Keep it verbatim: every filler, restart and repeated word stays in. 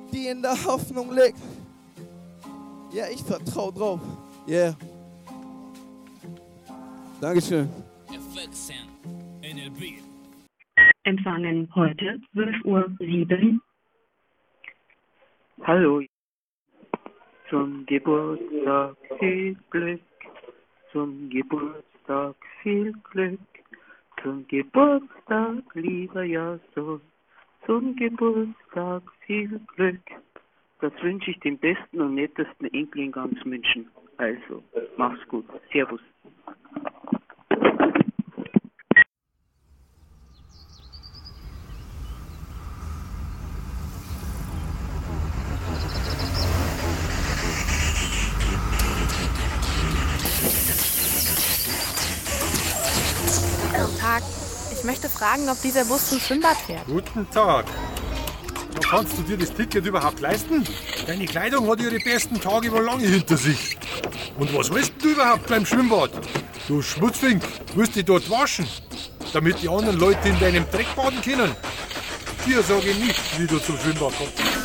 die in der Hoffnung liegt. Ja, ich vertraue drauf. Yeah. Dankeschön. Empfangen heute zwölf Uhr sieben. Hallo. Zum Geburtstag viel Glück. Zum Geburtstag viel Glück. Zum Geburtstag, lieber Jason. Zum Geburtstag viel Glück. Das wünsche ich dem besten und nettesten Enkel in ganz München. Also, mach's gut. Servus. Guten Tag. Ich möchte fragen, ob dieser Bus zum Schwimmbad fährt. Guten Tag. Da kannst du dir das Ticket überhaupt leisten? Deine Kleidung hat ihre besten Tage wohl lange hinter sich. Und was willst du überhaupt beim Schwimmbad? Du Schmutzfink, willst dich dort waschen, damit die anderen Leute in deinem Dreck baden können? Dir sage ich nicht, wie du zum Schwimmbad kommst.